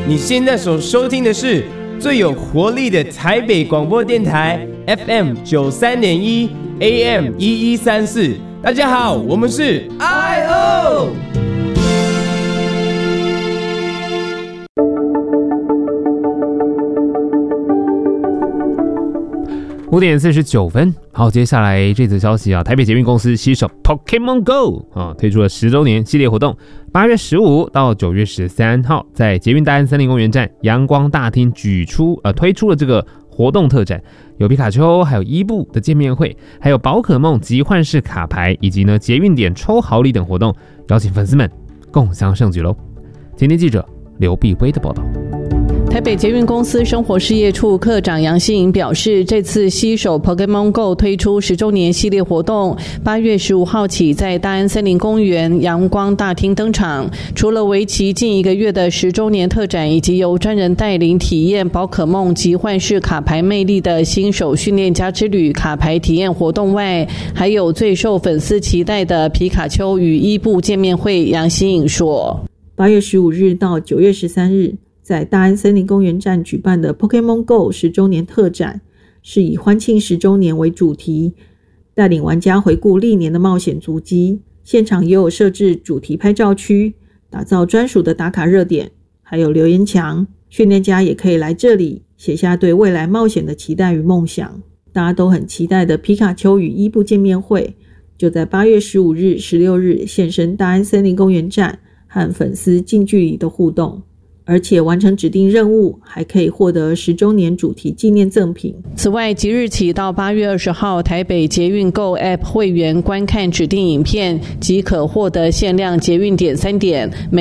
你现在所收听的是最有活力的台北广播电台 FM 93.1 AM 1134。大家好，我们是 IO。 5点49分。好，接下来这则消息啊，台北捷运公司携手 Pokémon Go 推出了10周年系列活动，8月15到9月13号，在捷运大安森林公园站阳光大厅推出了这个活动特展，有皮卡丘，还有伊布的见面会，还有宝可梦集换式卡牌，以及呢捷运点抽好礼等活动，邀请粉丝们共襄盛举喽。今天记者刘碧威的报道。 台北捷运公司生活事业处科长杨希颖表示，这次携手 Pokémon Go 推出10周年系列活动，8月15号起在大安森林公园阳光大厅登场。除了为期近1个月的10周年特展，以及由专人带领体验宝可梦集换式卡牌魅力的新手训练家之旅卡牌体验活动外，还有最受粉丝期待的皮卡丘与伊布见面会。杨希颖说 ，8月15日到9月13日在大安森林公园站举办的 Pokémon Go 10周年特展，是以欢庆10周年为主题，带领玩家回顾历年的冒险足迹。现场也有设置主题拍照区，打造专属的打卡热点，还有留言墙，训练家也可以来这里写下对未来冒险的期待与梦想。大家都很期待的皮卡丘与伊布见面会，就在8月15日、16日现身大安森林公园站，和粉丝近距离的互动。而且完成指定任务还可以获得10周年主题纪念赠品。 此外，即日起到8月20号，台北捷运 Go App 会员观看指定影片即可获得限量捷运点3点，